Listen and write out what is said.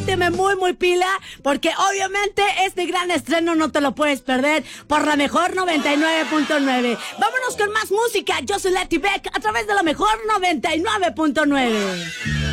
pónteme muy, muy pila, porque obviamente este gran estreno no te lo puedes perder por la mejor 99.9. Vámonos con más música. Yo soy Leti Beck a través de la mejor 99.9.